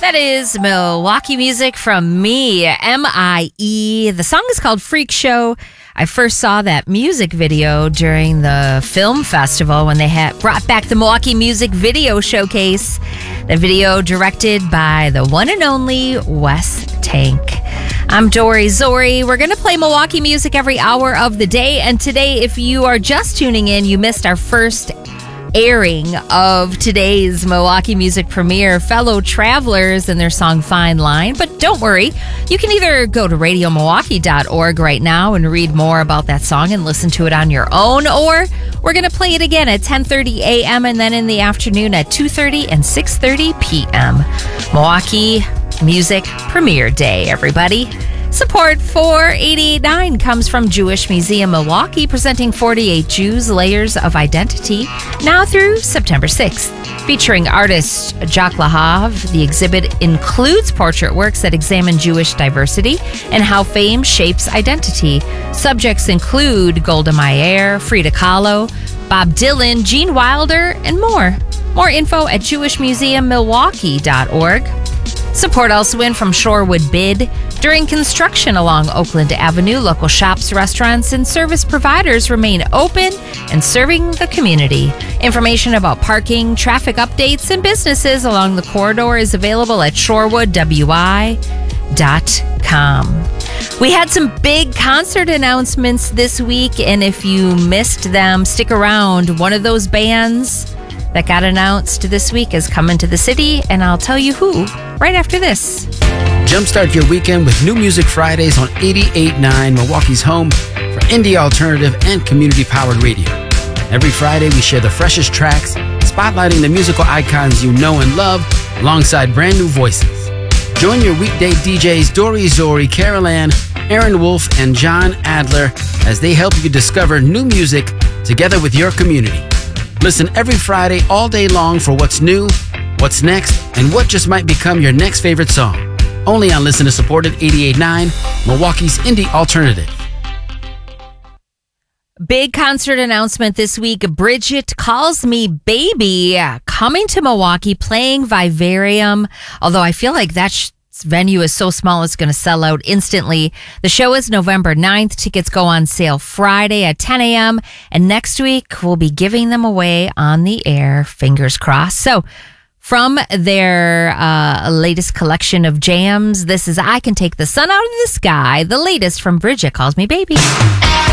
That is Milwaukee music from me, M.I.E. The song is called Freak Show. I first saw that music video during the film festival when they had brought back the Milwaukee Music Video Showcase. The video directed by the one and only Wes Tank. I'm Dory Zori. We're going to play Milwaukee music every hour of the day. And today, if you are just tuning in, you missed our first airing of today's Milwaukee music premiere, Fellow Travelers and their song Fine Line. But don't worry, you can either go to radiomilwaukee.org right now and read more about that song and listen to it on your own, or we're going to play it again at 10:30 a.m. and then in the afternoon at 2:30 and 6:30 p.m. Milwaukee Music Premiere Day, everybody. Support for 88.9 comes from Jewish Museum Milwaukee, presenting 48 Jews, Layers of Identity, now through September 6th. Featuring artist Jacques Lahav, the exhibit includes portrait works that examine Jewish diversity and how fame shapes identity. Subjects include Golda Meir, Frida Kahlo, Bob Dylan, Gene Wilder, and more. More info at jewishmuseummilwaukee.org. Support also in from Shorewood Bid. During construction along Oakland Avenue, local shops, restaurants, and service providers remain open and serving the community. Information about parking, traffic updates, and businesses along the corridor is available at shorewoodwi.com. We had some big concert announcements this week, and if you missed them, stick around. One of those bands that got announced this week is coming to the city, and I'll tell you who right after this. Jumpstart your weekend with New Music Fridays on 88.9, Milwaukee's home for indie alternative and community-powered radio. Every Friday, we share the freshest tracks, spotlighting the musical icons you know and love, alongside brand new voices. Join your weekday DJs Dory Zori, Carol Ann, Aaron Wolf, and John Adler as they help you discover new music together with your community. Listen every Friday all day long for what's new, what's next, and what just might become your next favorite song. Only on listener-supported 88.9, Milwaukee's indie alternative. Big concert announcement this week. Bridget Calls Me Baby coming to Milwaukee, playing Vivarium. Although I feel like that venue is so small it's going to sell out instantly. The show is November 9th. Tickets go on sale Friday at 10 a.m. And next week, we'll be giving them away on the air. Fingers crossed. So from their latest collection of jams, this is I Can Take the Sun Out of the Sky, the latest from Bridget Calls Me Baby.